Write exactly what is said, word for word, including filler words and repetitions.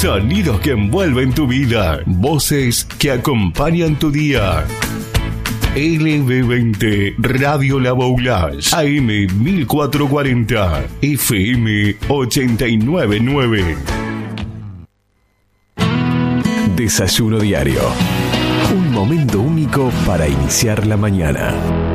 Sonidos que envuelven tu vida. Voces que acompañan tu día. L B veinte Radio La Boulage, A M mil cuatrocientos cuarenta, F M ochenta y nueve punto nueve. Desayuno diario. Un momento único para iniciar la mañana.